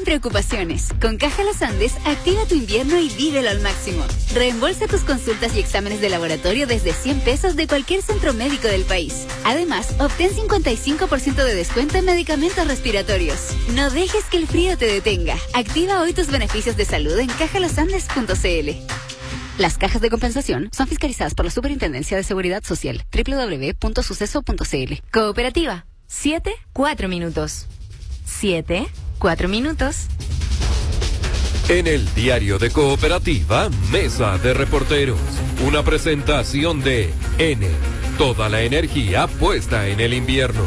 preocupaciones. Con Caja Los Andes, activa tu invierno y vívelo al máximo. Reembolsa tus consultas y exámenes de laboratorio desde 100 pesos de cualquier centro médico del país. Además, obtén 55% de descuento en medicamentos respiratorios. No dejes que el frío te detenga. Activa hoy tus beneficios de salud en cajalosandes.cl. Las cajas de compensación son fiscalizadas por la Superintendencia de Seguridad Social. www.suceso.cl. Cooperativa. 7-4 minutos. 7-4 minutos. En el diario de Cooperativa, Mesa de Reporteros. Una presentación de N. Toda la energía puesta en el invierno.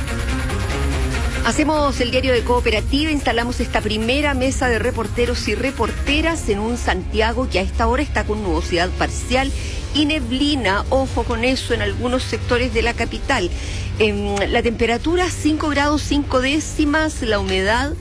Hacemos el diario de Cooperativa, instalamos esta primera mesa de reporteros y reporteras en un Santiago que a esta hora está con nubosidad parcial y neblina, ojo con eso, en algunos sectores de la capital. La temperatura 5 grados 5 décimas, la humedad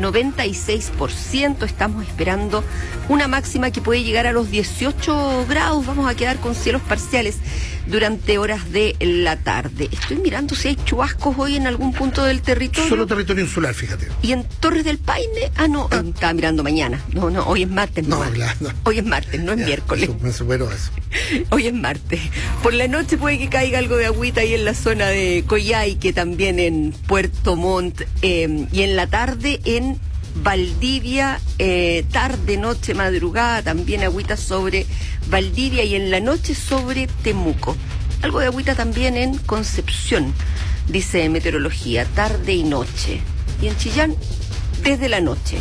96%, estamos esperando una máxima que puede llegar a los 18 grados, vamos a quedar con cielos parciales durante horas de la tarde. Estoy mirando si hay chubascos hoy en algún punto del territorio. Solo territorio insular, fíjate. ¿Y en Torres del Paine? Estaba mirando mañana. No, hoy es martes. No. Hoy es martes, no es miércoles. Me supero eso. Hoy es martes. Por la noche puede que caiga algo de agüita ahí en la zona de Coyhaique, también en Puerto Montt, y en la tarde en Valdivia, tarde, noche, madrugada, también agüita sobre Valdivia y en la noche sobre Temuco. Algo de agüita también en Concepción, dice meteorología, tarde y noche. Y en Chillán, desde la noche.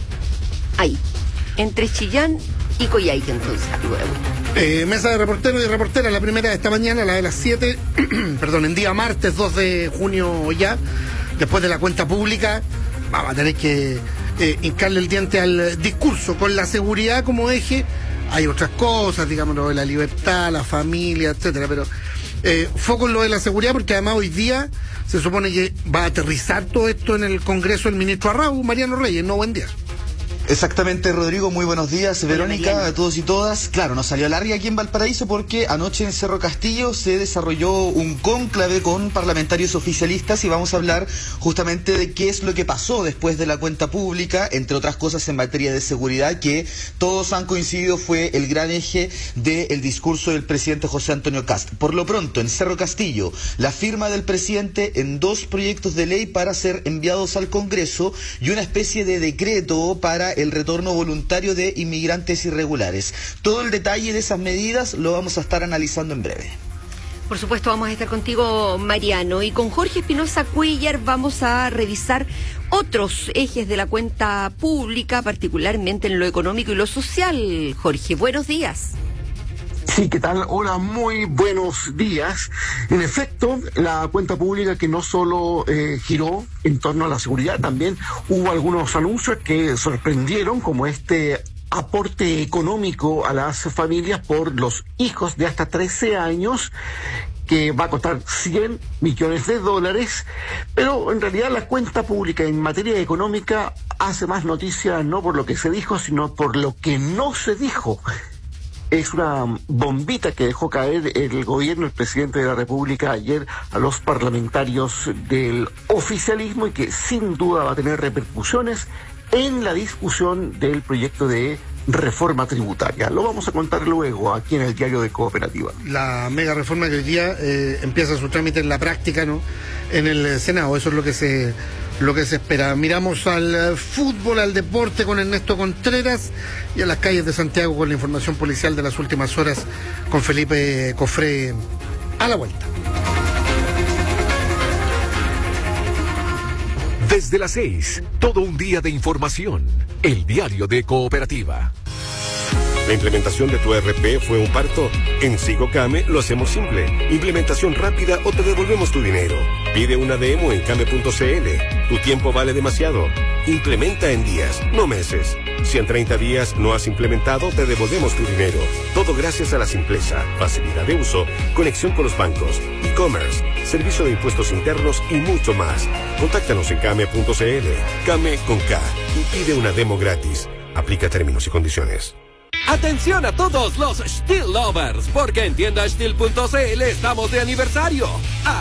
Ahí, entre Chillán y Coyhaique, entonces, algo de agüita. Mesa de reporteros y reporteras, la primera de esta mañana, la de las 7, perdón, en día martes 2 de junio ya, después de la cuenta pública. Vamos a tener que hincarle el diente al discurso con la seguridad como eje. Hay otras cosas, digamos, lo de la libertad, la familia, etcétera, pero foco en lo de la seguridad, porque además hoy día se supone que va a aterrizar todo esto en el Congreso el ministro Arrau, Mariano Reyes. No, buen día. Exactamente, Rodrigo, muy buenos días. Verónica, a todos y todas. Claro, nos salió larga aquí en Valparaíso porque anoche en Cerro Castillo se desarrolló un cónclave con parlamentarios oficialistas y vamos a hablar justamente de qué es lo que pasó después de la cuenta pública, entre otras cosas en materia de seguridad, que todos han coincidido fue el gran eje del discurso del presidente José Antonio Kast. Por lo pronto, en Cerro Castillo, la firma del presidente en 2 proyectos de ley para ser enviados al Congreso y una especie de decreto para el retorno voluntario de inmigrantes irregulares. Todo el detalle de esas medidas lo vamos a estar analizando en breve. Por supuesto, vamos a estar contigo, Mariano, y con Jorge Espinosa Cuellar vamos a revisar otros ejes de la cuenta pública, particularmente en lo económico y lo social. Jorge, buenos días. Sí, ¿qué tal? Hola, muy buenos días. En efecto, la cuenta pública que no solo giró en torno a la seguridad, también hubo algunos anuncios que sorprendieron, como este aporte económico a las familias por los hijos de hasta 13 años, que va a costar $100 millones, pero en realidad la cuenta pública en materia económica hace más noticia no por lo que se dijo, sino por lo que no se dijo. Es una bombita que dejó caer el gobierno, el presidente de la República ayer a los parlamentarios del oficialismo y que sin duda va a tener repercusiones en la discusión del proyecto de reforma tributaria. Lo vamos a contar luego aquí en el diario de Cooperativa. La mega reforma que hoy día empieza su trámite en la práctica, ¿no? En el Senado, eso es lo que se espera. Miramos al fútbol, al deporte con Ernesto Contreras y a las calles de Santiago con la información policial de las últimas horas con Felipe Cofré a la vuelta. Desde las 6, todo un día de información. El diario de Cooperativa. ¿La implementación de tu ERP fue un parto? En Sigocame lo hacemos simple. Implementación rápida o te devolvemos tu dinero. Pide una demo en came.cl. Tu tiempo vale demasiado. Implementa en días, no meses. Si en 30 días no has implementado, te devolvemos tu dinero. Todo gracias a la simpleza, facilidad de uso, conexión con los bancos, e-commerce, servicio de impuestos internos y mucho más. Contáctanos en came.cl. Came con K y pide una demo gratis. Aplica términos y condiciones. Atención a todos los Steel Lovers, porque en tiendasteel.cl estamos de aniversario.